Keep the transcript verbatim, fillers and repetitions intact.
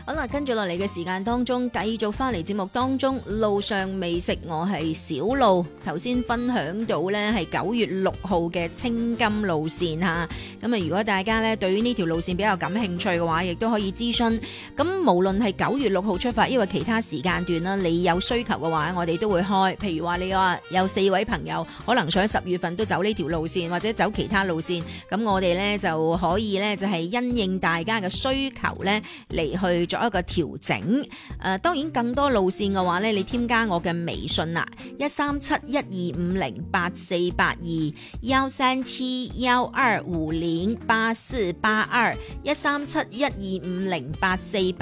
好啦，跟住落嚟嘅時間當中，繼續翻嚟節目當中，路上美食，我係小路。頭先分享到呢係九月六號嘅青金路線嚇，咁啊如果大家呢對於呢條路線比較感興趣嘅話，亦都可以諮詢。咁無論係九月六號出發，因為其他時間段啦，你有需求嘅話，我哋都會開。譬如話你話有四位朋友可能想十月份都走呢條路線，或者走其他路線，咁我哋呢就可以呢，就係因應大家嘅需求呢嚟去做一個調整。誒、呃，當然更多路線嘅話呢，你添加我嘅微信啦，一三七一二五零八四八二，幺三七幺二五零八四八二，一三七一二五零八四八。